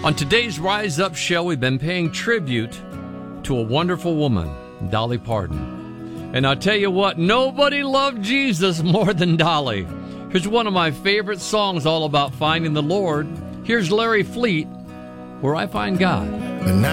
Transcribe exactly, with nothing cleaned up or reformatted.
On today's Rise Up show, we've been paying tribute to a wonderful woman, Dolly Parton. And I'll tell you what, nobody loved Jesus more than Dolly. Here's one of my favorite songs all about finding the Lord. Here's Larry Fleet, Where I Find God. And now